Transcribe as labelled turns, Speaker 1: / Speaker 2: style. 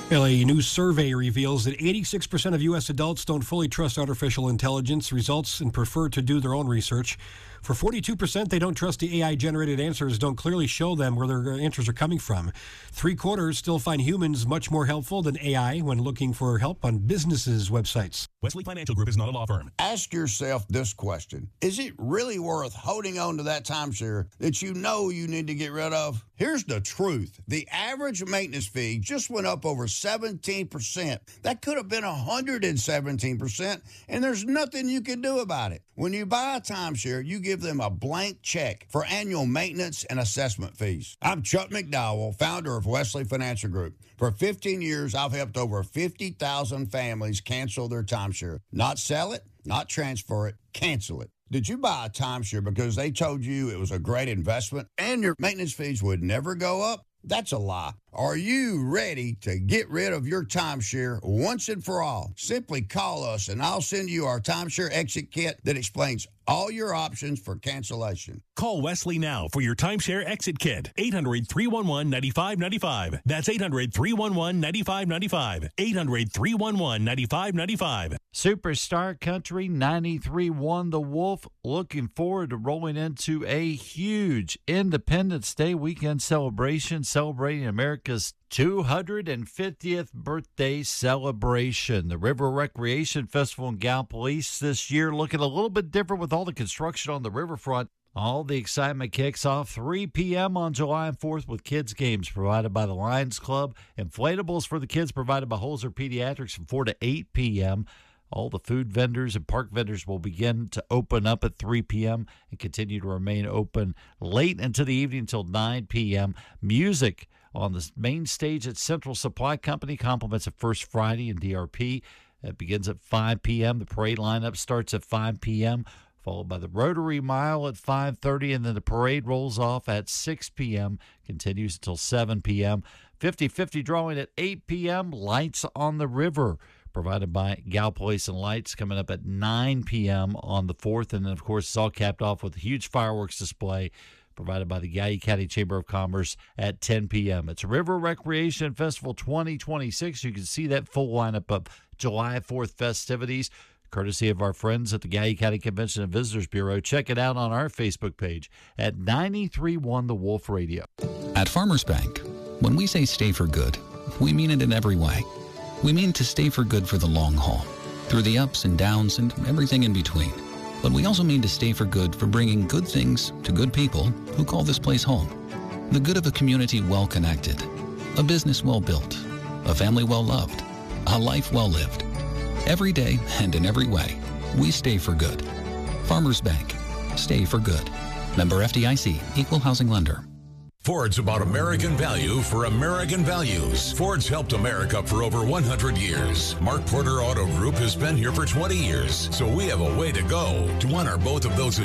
Speaker 1: A new survey reveals that 86% of U.S. adults don't fully trust artificial intelligence results and prefer to do their own research. For 42%, they don't trust the AI-generated answers don't clearly show them where their answers are coming from. 3/4 still find humans much more helpful than AI when looking for help on businesses' websites.
Speaker 2: Wesley Financial Group is not a law firm.
Speaker 3: Ask yourself this question. Is it really worth holding on to that timeshare that you know you need to get rid of? Here's the truth. The average maintenance fee just went up over 17%. That could have been 117%, and there's nothing you can do about it. When you buy a timeshare, you give them a blank check for annual maintenance and assessment fees. I'm Chuck McDowell, founder of Wesley Financial Group. For 15 years, I've helped over 50,000 families cancel their timeshare. Not sell it, not transfer it, cancel it. Did you buy a timeshare because they told you it was a great investment and your maintenance fees would never go up? That's a lie. Are you ready to get rid of your timeshare once and for all? Simply call us and I'll send you our timeshare exit kit that explains all your options for cancellation.
Speaker 2: Call Wesley now for your timeshare exit kit. 800-311-9595. That's 800-311-9595. 800-311-9595.
Speaker 4: Superstar Country 93.1 The Wolf looking forward to rolling into a huge Independence Day weekend celebration celebrating America's 250th birthday celebration. The River Recreation Festival in Gallipolis this year looking a little bit different with all the construction on the riverfront. All the excitement kicks off 3 p.m. on July 4th with kids' games provided by the Lions Club. Inflatables for the kids provided by Holzer Pediatrics from 4 to 8 p.m. All the food vendors and park vendors will begin to open up at 3 p.m. and continue to remain open late into the evening until 9 p.m. Music on the main stage at Central Supply Company compliments of First Friday in DRP. It begins at 5 p.m. The parade lineup starts at 5 p.m., followed by the Rotary Mile at 5:30, and then the parade rolls off at 6 p.m., continues until 7 p.m. 50-50 drawing at 8 p.m., Lights on the River, provided by Gallipolis and Lights, coming up at 9 p.m. on the 4th. And then, of course, it's all capped off with a huge fireworks display provided by the Gallia County Chamber of Commerce at 10 p.m. It's River Recreation Festival 2026. You can see that full lineup of July 4th festivities, courtesy of our friends at the Gallia County Convention and Visitors Bureau. Check it out on our Facebook page at 93.1 The Wolf Radio.
Speaker 5: At Farmers Bank, when we say stay for good, we mean it in every way. We mean to stay for good for the long haul, through the ups and downs and everything in between. But we also mean to stay for good for bringing good things to good people who call this place home. The good of a community well connected, a business well built, a family well loved, a life well lived. Every day and in every way, we stay for good. Farmers Bank. Stay for good. Member FDIC. Equal housing lender.
Speaker 6: Ford's about American value for American values. Ford's helped America for over 100 years. Mark Porter Auto Group has been here for 20 years, so we have a way to go to honor both of those